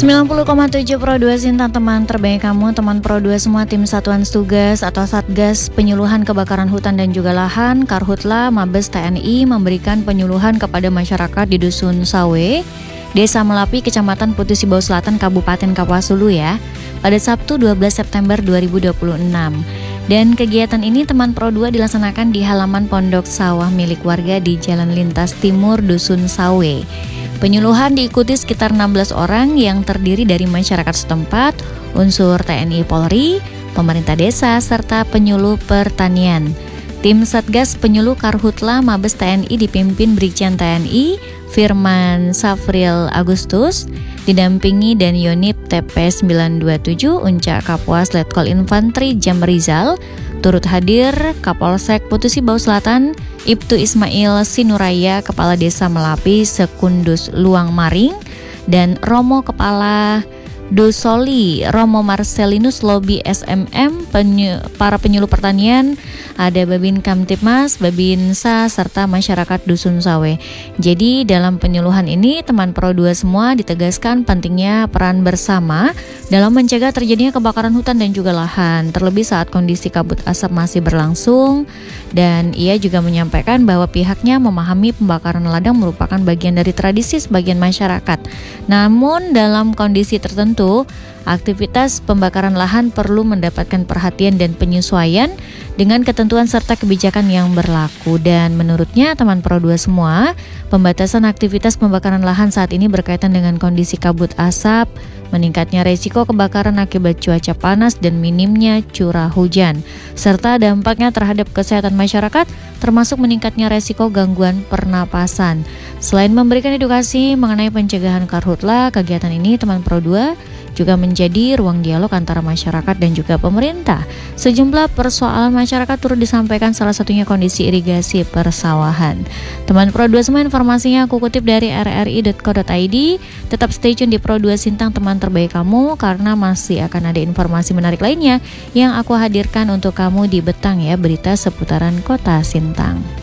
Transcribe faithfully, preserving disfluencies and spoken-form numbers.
sembilan puluh koma tujuh Pro dua Sintang, teman terbaik kamu, teman Pro dua semua, tim Satuan Tugas atau Satgas Penyuluhan Kebakaran Hutan dan juga Lahan, Karhutla, Mabes T N I memberikan penyuluhan kepada masyarakat di Dusun Sawe, Desa Melapi, Kecamatan Putih Sibau Selatan, Kabupaten Kapuas Hulu ya, pada Sabtu dua belas September dua ribu dua puluh enam. Dan kegiatan ini teman Pro dua dilaksanakan di halaman pondok sawah milik warga di Jalan Lintas Timur Dusun Sawe. Penyuluhan diikuti sekitar enam belas orang yang terdiri dari masyarakat setempat, unsur T N I Polri, pemerintah desa, serta penyuluh pertanian. Tim Satgas Penyuluh Karhutla Mabes T N I dipimpin Brigjen T N I Firman Safril Agustus, didampingi dan Yonip T P sembilan dua tujuh Uncak Kapuas Letkol Infantri Jam Rizal. Turut hadir Kapolsek Putih Sibau Selatan Ibtu Ismail Sinuraya, Kepala Desa Melapi Sekundus Luang Maring, dan Romo Kepala Dosoli Romo Marcelinus Lobby S M M, penyu, para penyuluh pertanian, ada Babin Kamtipmas, Babinsa, serta masyarakat Dusun Sawe. Jadi dalam penyuluhan ini teman Pro dua semua ditegaskan pentingnya peran bersama dalam mencegah terjadinya kebakaran hutan dan juga lahan, terlebih saat kondisi kabut asap masih berlangsung. Dan ia juga menyampaikan bahwa pihaknya memahami pembakaran ladang merupakan bagian dari tradisi sebagian masyarakat. Namun dalam kondisi tertentu, aktivitas pembakaran lahan perlu mendapatkan perhatian dan penyesuaian dengan ketentuan serta kebijakan yang berlaku. Dan menurutnya teman Pro dua semua, pembatasan aktivitas pembakaran lahan saat ini berkaitan dengan kondisi kabut asap, meningkatnya resiko kebakaran akibat cuaca panas dan minimnya curah hujan, serta dampaknya terhadap kesehatan masyarakat, termasuk meningkatnya resiko gangguan pernapasan. Selain memberikan edukasi mengenai pencegahan karhutla, kegiatan ini teman Pro dua juga menjadi ruang dialog antara masyarakat dan juga pemerintah. Sejumlah persoalan masyarakat turut disampaikan, salah satunya kondisi irigasi persawahan. Teman Pro dua semua, informasinya aku kutip dari r r i dot co dot i d. Tetap stay tune di Pro dua Sintang, teman terbaik kamu, karena masih akan ada informasi menarik lainnya yang aku hadirkan untuk kamu di Betang ya, berita seputaran Kota Sintang.